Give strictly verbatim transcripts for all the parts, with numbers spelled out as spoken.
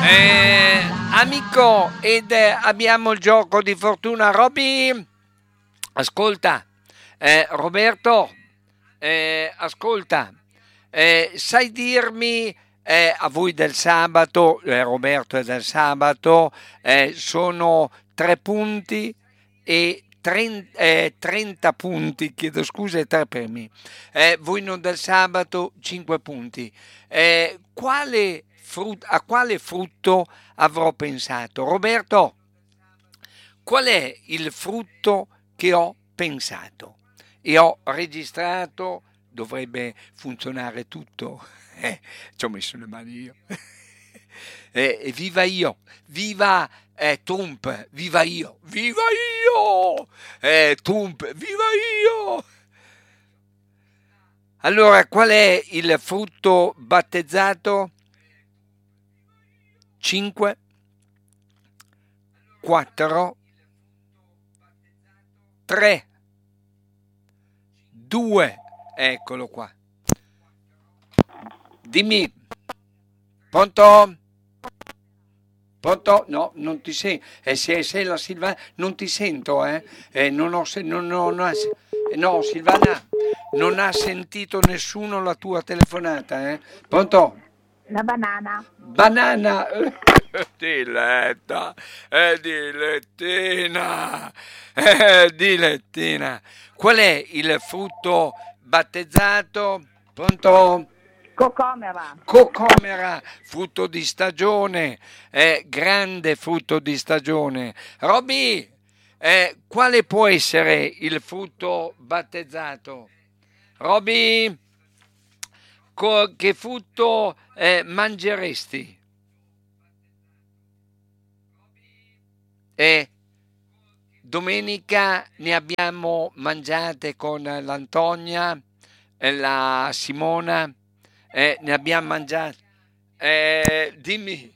Eh, amico, ed eh, abbiamo il gioco di fortuna. Roby, ascolta, eh, Roberto, eh, ascolta, eh, sai dirmi eh, a voi del sabato, eh, Roberto è del sabato, eh, sono tre punti e trenta, eh, trenta punti, chiedo scusa, e tre premi. Eh, voi non del sabato, cinque punti. Eh, quale frut- a quale frutto avrò pensato? Roberto, qual è il frutto che ho pensato? E ho registrato, dovrebbe funzionare tutto. Eh, ci ho messo le mani io. Eh, viva io, viva eh, Trump, viva io, viva io, eh, Trump, viva io. Allora, qual è il frutto battezzato? cinque, quattro, tre, due, eccolo qua. Dimmi, pronto? Pronto? No, non ti sento. Eh, se sei la Silvana, non ti sento, eh? Eh, non ho, se- non, non ha- eh, no, Silvana, non ha sentito nessuno la tua telefonata, eh? Pronto? La banana. Banana! Diletta, eh, dilettina, eh, dilettina. Qual è il frutto battezzato? Pronto? Cocomera. Cocomera, frutto di stagione, eh, grande frutto di stagione. Robby, eh, quale può essere il frutto battezzato? Robby, co- che frutto eh, mangeresti? Eh, domenica ne abbiamo mangiate con l'Antonia e la Simona. Eh, ne abbiamo mangiato. Eh, dimmi.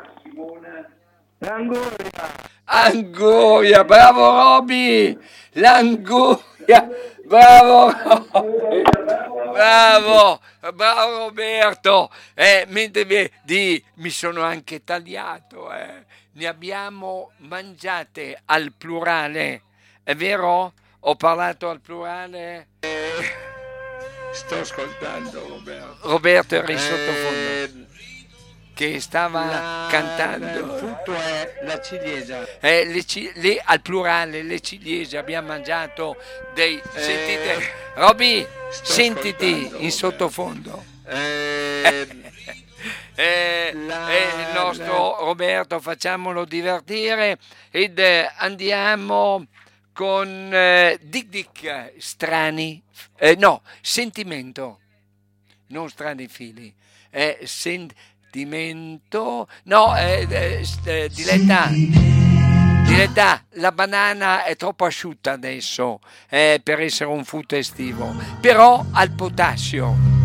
L'anguria. Anguria, bravo Roby. L'anguria, bravo Roby. Bravo, bravo Roberto. Eh, mentre mi, di, mi sono anche tagliato. Eh. Ne abbiamo mangiate al plurale. È vero? Ho parlato al plurale? Sto ascoltando Roberto. Roberto era in sottofondo che stava La- cantando. Il frutto è la ciliegia. Eh, le ci- le- al plurale, le ciliegie, abbiamo mangiato dei... Sentite, Roby, sto sentiti ascoltando, in sottofondo. Eh, Eh, La- eh, il nostro Roberto, facciamolo divertire ed eh, andiamo con eh, Dick Dick, strani, eh, no, sentimento, non strani fili, eh, sentimento, no, eh, eh, st- eh, Diletta, Diletta, la banana è troppo asciutta adesso eh, per essere un frutto estivo, però al potassio.